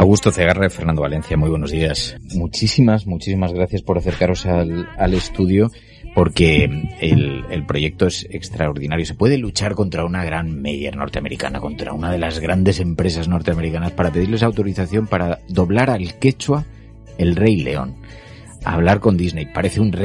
Augusto Cegarra, Fernando Valencia, muy buenos días. Muchísimas gracias por acercaros al estudio, porque el proyecto es extraordinario. Se puede luchar contra una gran Meyer norteamericana, contra una de las grandes empresas norteamericanas, para pedirles autorización para doblar al quechua El Rey León. Hablar con Disney parece un